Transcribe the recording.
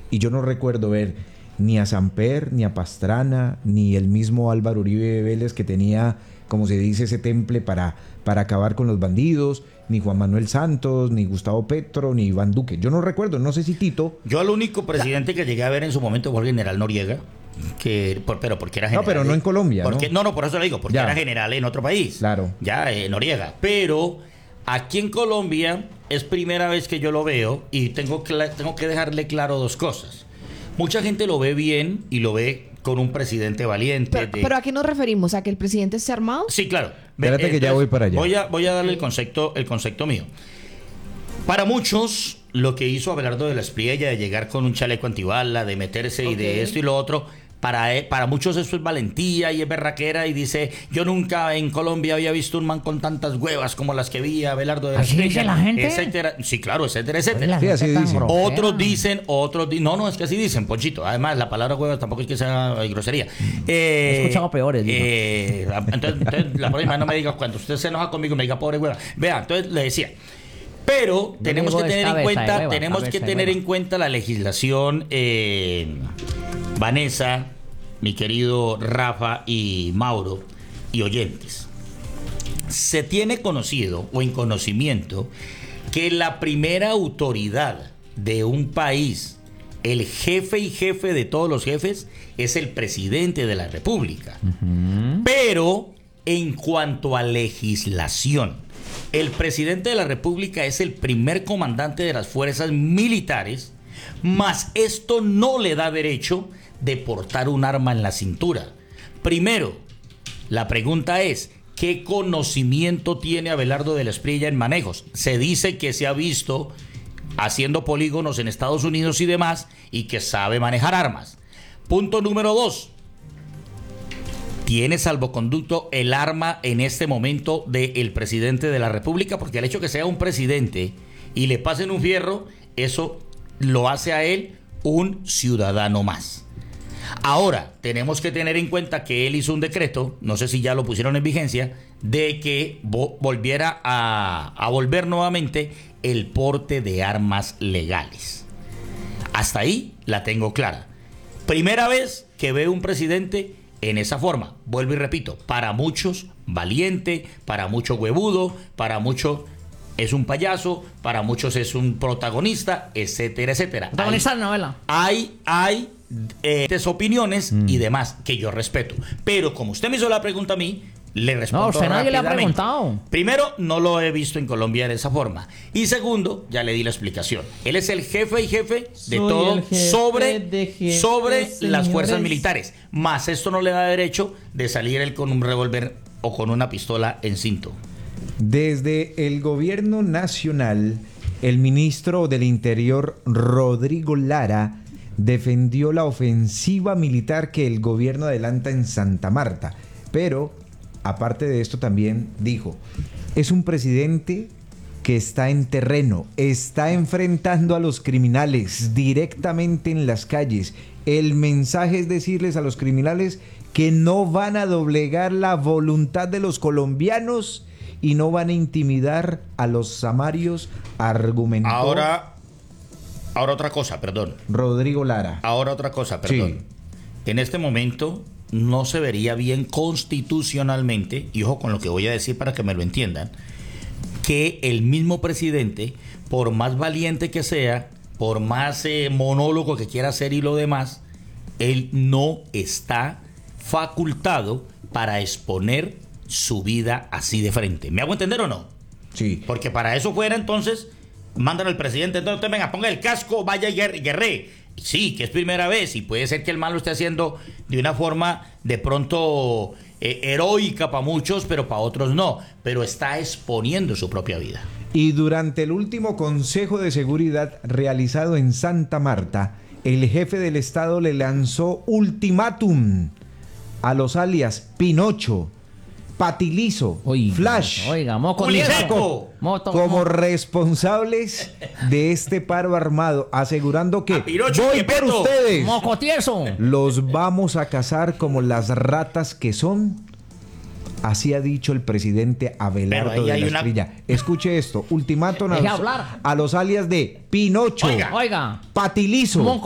y yo no recuerdo ver ni a Samper, ni a Pastrana, ni el mismo Álvaro Uribe Vélez, que tenía, como se dice, ese temple para acabar con los bandidos, ni Juan Manuel Santos, ni Gustavo Petro, ni Iván Duque. Yo no recuerdo, no sé si Tito. Yo el único presidente que llegué a ver en su momento fue el general Noriega, pero porque era general. No, pero no en Colombia, ¿no? No, por eso le digo, porque era general en otro país. Claro. Ya, Noriega. Pero aquí en Colombia es primera vez que yo lo veo y tengo que dejarle claro dos cosas. Mucha gente lo ve bien y lo ve con un presidente valiente. Pero ¿a qué nos referimos? ¿A que el presidente esté armado? Sí, claro. Espérate que ya voy para allá. Voy a darle el concepto mío. Para muchos, lo que hizo Abelardo de la Espriella de llegar con un chaleco antibala, de meterse y de esto y lo otro, para muchos eso es valentía y es berraquera, y dice, yo nunca en Colombia había visto un man con tantas huevas como las que vi a Abelardo de la ¿Así dice la gente? etcétera. Sí, claro, etcétera, etcétera. Sí, así dicen. Otros dicen, no, es que así dicen, Ponchito. Además, la palabra huevas tampoco es que sea grosería. He escuchado peores. Entonces, la próxima no me diga, cuando usted se enoja conmigo, me diga, pobre hueva. Vea, entonces le decía, pero tenemos que tener en cuenta la legislación, Vanessa, mi querido Rafa y Mauro y oyentes. Se tiene conocido o en conocimiento que la primera autoridad de un país, el jefe y jefe de todos los jefes, es el presidente de la República. Pero en cuanto a legislación, el presidente de la República es el primer comandante de las fuerzas militares, mas esto no le da derecho de portar un arma en la cintura. Primero, la pregunta es, ¿qué conocimiento tiene Abelardo de la Espriella en manejos? Se dice que se ha visto haciendo polígonos en Estados Unidos y demás, y que sabe manejar armas. Punto número 2. ¿Tiene salvoconducto el arma en este momento del presidente de la República? Porque el hecho que sea un presidente y le pasen un fierro, eso lo hace a él un ciudadano más. Ahora, tenemos que tener en cuenta que él hizo un decreto, no sé si ya lo pusieron en vigencia, de que volviera a volver nuevamente el porte de armas legales. Hasta ahí la tengo clara. Primera vez que veo un presidente en esa forma. Vuelvo y repito, para muchos valiente, para muchos huevudo, para muchos es un payaso, para muchos es un protagonista, etcétera, etcétera. Protagonista de novela. Hay opiniones y demás que yo respeto. Pero como usted me hizo la pregunta a mí, le respondo. No, usted nadie le ha rápidamente. preguntado. Primero, no lo he visto en Colombia de esa forma. Y segundo, ya le di la explicación. Él es el jefe y jefe de todo sobre las fuerzas militares. Más esto no le da derecho de salir él con un revólver o con una pistola en cinto. Desde el gobierno nacional, el ministro del Interior, Rodrigo Lara, defendió la ofensiva militar que el gobierno adelanta en Santa Marta. Pero, aparte de esto, también dijo, es un presidente que está en terreno, está enfrentando a los criminales directamente en las calles. El mensaje es decirles a los criminales que no van a doblegar la voluntad de los colombianos y no van a intimidar a los samarios, argumentó. Ahora otra cosa, perdón. Rodrigo Lara. Ahora otra cosa, perdón. Sí. En este momento no se vería bien constitucionalmente, y ojo con lo que voy a decir para que me lo entiendan, que el mismo presidente, por más valiente que sea, por más monólogo que quiera hacer y lo demás, él no está facultado para exponer su vida así de frente. ¿Me hago entender o no? Sí. Porque para eso fuera, entonces, mandan al presidente, entonces usted venga, ponga el casco, vaya y guerree. Sí, que es primera vez y puede ser que el mal lo esté haciendo de una forma de pronto heroica para muchos, pero para otros no. Pero está exponiendo su propia vida. Y durante el último Consejo de Seguridad realizado en Santa Marta, el jefe del Estado le lanzó ultimátum a los alias Pinocho, Patilizo, Flash, Culiseco, como responsables de este paro armado, asegurando que voy por ustedes, Mocotieso, los vamos a cazar como las ratas que son. Así ha dicho el presidente Abelardo de la Espriella. Escuche esto, ultimátum a los alias de Pinocho, oiga, Patilizo,